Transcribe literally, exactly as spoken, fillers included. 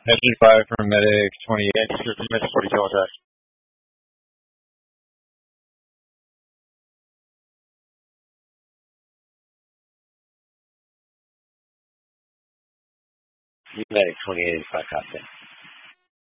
S G five from Medic twenty-eight, Medic forty-two attack. Medic twenty-eight, five copy.